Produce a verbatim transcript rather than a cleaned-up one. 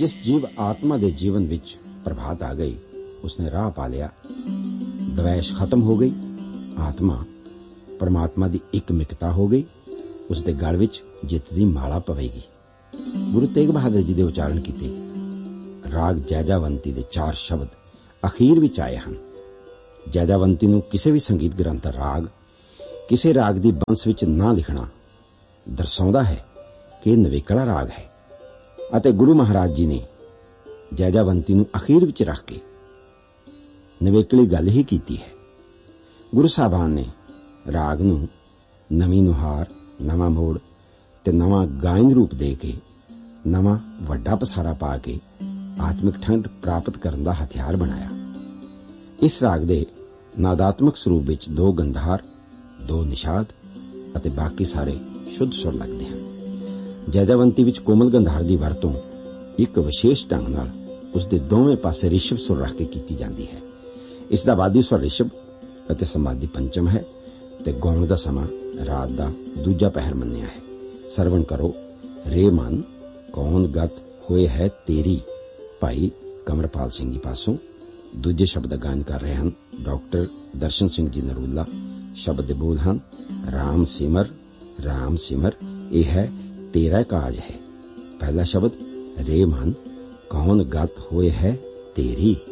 जिस जीव आत्मा के जीवन विच प्रभात आ गई, उसने राह पा लिया। द्वेष खत्म हो गई। आत्मा परमात्मा की एकमिकता हो गई। उसके गल विच जित की माला पवेगी। गुरु तेग बहादुर जी ने उच्चारण किए। राग जैजावंती के चार शब्द अखीर विच आए हैं। जैजावंती नूं किसी भी संगीत ग्रंथ राग किसी राग की बंस विच ना लिखना दर्शाउंदा है कि नवेकला राग है। अते गुरु महाराज जी ने जैजावंती नूं अखीर विच रख के नवेकली गल ही कीती है। गुरु साहबान ने राग नूं नवीं नुहार, नवा मोड़ ते नवा गायन रूप दे के नवा वड्डा पसारा पा के आत्मिक ठंड प्राप्त करने का हथियार बनाया। इस राग दे नादात्मक स्वरूप विच दो गंधार, दो निषाद अते बाकी सारे शुद्ध सुर लगते हैं। जैजावंती विच कोमल गंधार की वरतों एक विशेष ढंग नाल उसके दोवें पासे रिषभ सुर रख के कीती जाती है। इसका वादी सुर रिषभ अते समाधि पंचम है ते गाउण दा समा रात दा दूजा पहर मन्निया है। सरवण करो। रे मन कौन गत होए है तेरी, भाई कमरपाल सिंह जी पासों। दूजे शब्द गायन कर रहे हैं डॉक्टर दर्शन सिंह जी नरूला। शब्द दे बोल हैं राम सिमर राम सिमर, यह है तेरा काज है। पहला शब्द रे मन कौन गत होए है तेरी,